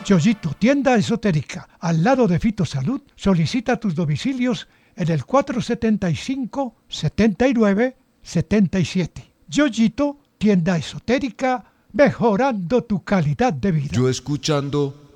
Yoyito, tienda esotérica, al lado de Fitosalud. Solicita tus domicilios en el 475-79-77. Yoyito, tienda esotérica, mejorando tu calidad de vida. Yo escuchando